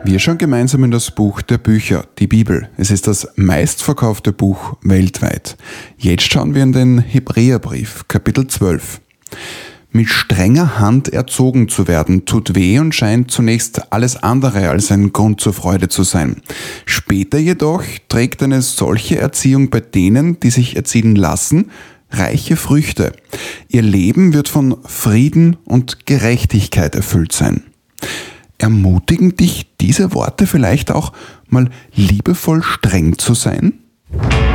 Wir schauen gemeinsam in das Buch der Bücher, die Bibel. Es ist das meistverkaufte Buch weltweit. Jetzt schauen wir in den Hebräerbrief, Kapitel 12. Mit strenger Hand erzogen zu werden, tut weh und scheint zunächst alles andere als ein Grund zur Freude zu sein. Später jedoch trägt eine solche Erziehung bei denen, die sich erziehen lassen, reiche Früchte. Ihr Leben wird von Frieden und Gerechtigkeit erfüllt sein. Ermutigen dich diese Worte vielleicht auch, mal liebevoll streng zu sein?